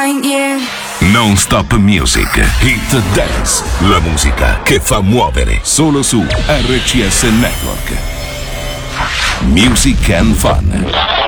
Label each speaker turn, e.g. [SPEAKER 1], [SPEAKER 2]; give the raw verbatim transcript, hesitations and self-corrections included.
[SPEAKER 1] mine, yeah.
[SPEAKER 2] Non Stop Music, Hit Dance, la musica che fa muovere, solo su R C S Network. Music and Fun.